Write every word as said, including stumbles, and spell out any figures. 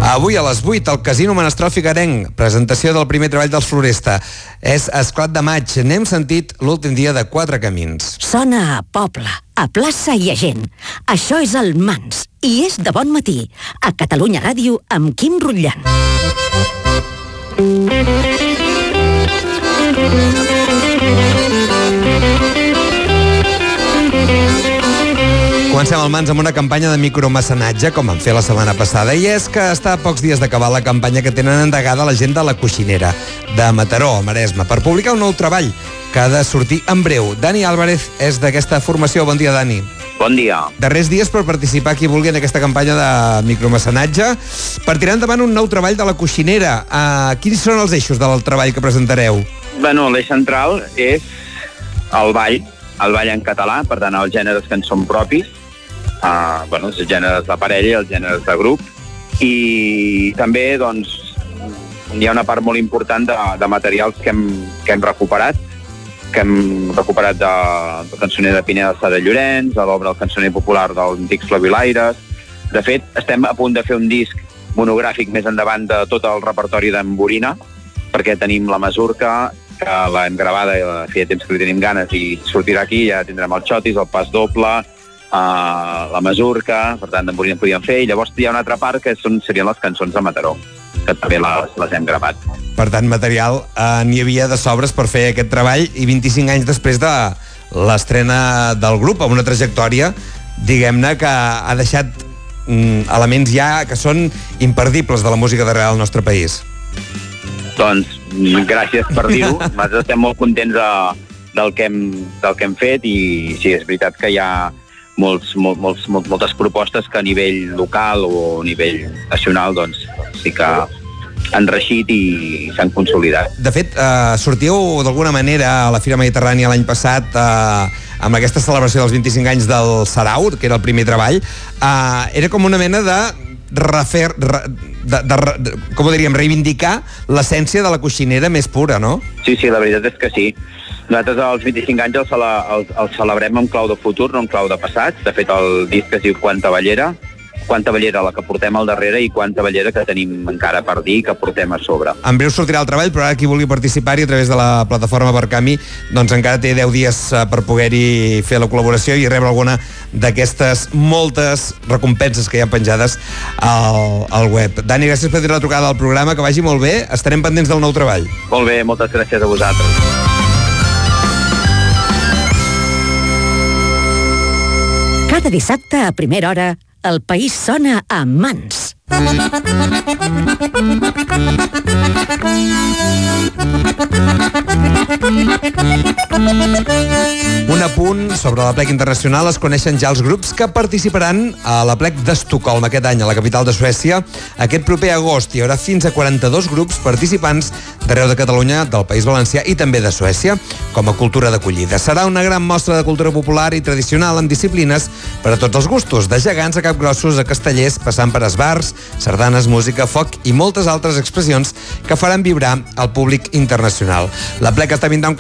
Avui a les vuit al Casino Menestral Figuerenc, presentació del primer treball dels Floresta. És Esclat de Maig. N'hem sentit l'últim dia de Quatre Camins. Sona a poble, a plaça i a gent. Això és el Mans i és de bon matí. A Catalunya Ràdio amb Quim Rutllant. Comencem el Mans amb una campanya de micromecenatge, com vam fer la setmana passada, i és que està a pocs dies d'acabar la campanya que tenen endegada la gent de La Coixinera, de Mataró, al Maresme, per publicar un nou treball que ha de sortir en breu. Dani Álvarez és d'aquesta formació. Bon dia, Dani. Bon dia. Darrers dies per participar qui vulgui en aquesta campanya de micromecenatge per tirar endavant un nou treball de La Coixinera. Uh, quins són els eixos del treball que presentareu? Bueno, l'eix central és el ball, el ball en català, per tant, els gèneres que en són propis, uh, bueno, els gèneres de parella i els gèneres de grup, i també, doncs, hi ha una part molt important de, de materials que hem, que hem recuperat, que hem recuperat de, del cançoner de Pineda de Sa de Llorenç, de l'obra del cançoner popular d'Antics Flabiolaires. De fet, estem a punt de fer un disc monogràfic més endavant de tot el repertori d'en Borina, perquè tenim la Masurca, que l'hem gravada i feia temps que li tenim ganes i sortirà aquí, ja tindrem el Xotis, el Pas Doble, uh, la Masurca, per tant, d'en Borina en podíem fer, i llavors hi ha una altra part que són, serien les cançons de Mataró, que també les, les hem gravat. Per tant, material eh, n'hi havia de sobres per fer aquest treball, i vint-i-cinc anys després de l'estrena del grup, amb una trajectòria, diguem-ne, que ha deixat mm, elements ja que són imperdibles de la música d'arrel del nostre país. Doncs, gràcies per dir-ho. Nosaltres estem molt contents de, del, que hem, del que hem fet, i sí, és veritat que hi ha molts, molt, molts, molt, moltes propostes que a nivell local o a nivell nacional, doncs, sí que han reixit i s'han consolidat. De fet, eh, sortíeu d'alguna manera a la Fira Mediterrània l'any passat eh, amb aquesta celebració dels vint-i-cinc anys del Sarau, que era el primer treball. Eh, era com una mena de refer, re, de, de, de, com ho diríem, reivindicar l'essència de La Coixinera més pura, no? Sí, sí, la veritat és que sí. Nosaltres els vint-i-cinc anys els, els, els celebrem en clau de futur, no en clau de passat. De fet, el disc es diu Quanta Ballera, quanta ballera la que portem al darrere i quanta ballera que tenim encara per dir que portem a sobre. En breu sortirà el treball, però ara qui vulgui participar-hi a través de la plataforma Barcami, doncs encara té deu dies per poder-hi fer la col·laboració i rebre alguna d'aquestes moltes recompenses que hi ha penjades al, al web. Dani, gràcies per tenir la trucada al programa, que vagi molt bé, estarem pendents del nou treball. Molt bé, moltes gràcies a vosaltres. Cada dissabte a primera hora el país sona a Mans. Un apunt sobre l'Aplec Internacional. Es coneixen ja els grups que participaran a l'Aplec d'Estocolm aquest any, a la capital de Suècia, aquest proper agost. Hi haurà fins a quaranta-dos grups participants d'arreu de Catalunya, del País Valencià i també de Suècia, com a cultura d'acollida. Serà una gran mostra de cultura popular i tradicional amb disciplines per a tots els gustos, de gegants a capgrossos a castellers, passant per esbars, sardanes, música, foc i moltes altres expressions que faran vibrar el públic internacional. L'Aplec està pintant